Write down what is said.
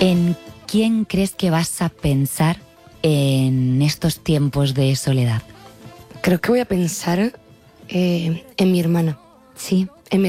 ¿En quién crees que vas a pensar en estos tiempos de soledad? Creo que voy a pensar en mi hermana. Sí.